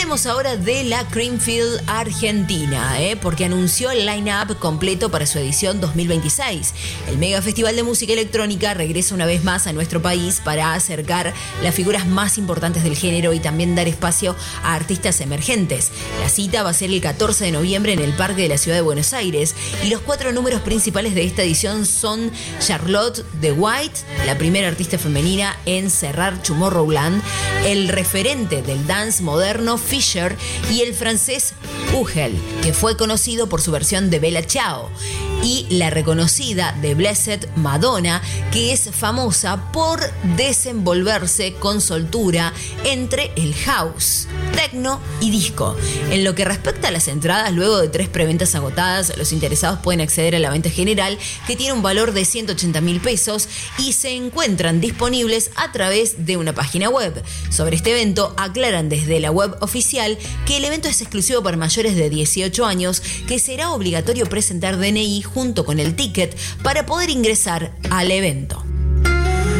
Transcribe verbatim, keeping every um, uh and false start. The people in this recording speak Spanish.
Hablemos ahora de la Creamfield Argentina, ¿eh? porque anunció el line-up completo para su edición dos mil veintiséis. El mega festival de música electrónica regresa una vez más a nuestro país para acercar las figuras más importantes del género y también dar espacio a artistas emergentes. La cita va a ser el catorce de noviembre en el Parque de la Ciudad de Buenos Aires y los cuatro números principales de esta edición son Charlotte de White, la primera artista femenina en cerrar Tomorrowland, el referente del dance moderno Fisher y el francés Ugel, que fue conocido por su versión de Bella Ciao, y la reconocida The Blessed Madonna, que es famosa por desenvolverse con soltura entre el house, techno y disco. En lo que respecta a las entradas, luego de tres preventas agotadas, los interesados pueden acceder a la venta general, que tiene un valor de ciento ochenta mil pesos y se encuentran disponibles a través de una página web. Sobre este evento aclaran desde la web oficial que el evento es exclusivo para mayores de dieciocho años, que será obligatorio presentar D N I junto con el ticket para poder ingresar al evento.